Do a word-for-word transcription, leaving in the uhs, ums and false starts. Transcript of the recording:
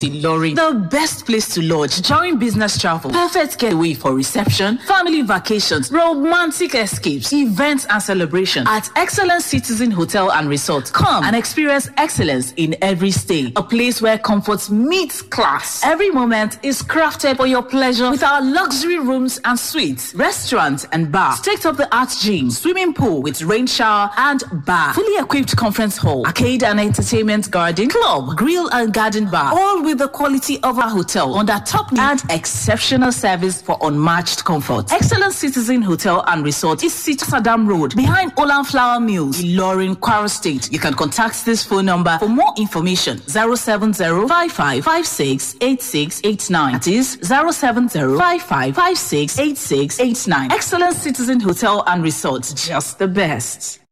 Ilorin, the best place to lodge during business travel. Perfect getaway for reception, family vacations, romantic escapes, events and celebration. At Excellence Citizen Hotel and Resort, come and experience excellence in every stay. A place where comfort meets class. Every moment is crafted for your pleasure with our luxury rooms and suites, restaurants and bar, state-of-the-art gym, swimming pool with rain shower and bar, fully equipped conference hall, arcade and entertainment garden, club, grill and garden bar, all with the quality of our hotel under top and exceptional service for unmatched comfort. Excellent Citizen Hotel and Resort is City Saddam Road behind Olan Flour Mills, Ilorin, Kwara State. You can contact this phone number for more information: zero seven zero five five five six eight six eight nine. That is zero seven zero five five five six eight six eight nine. Excellent Citizen Hotel and Resort, just the best.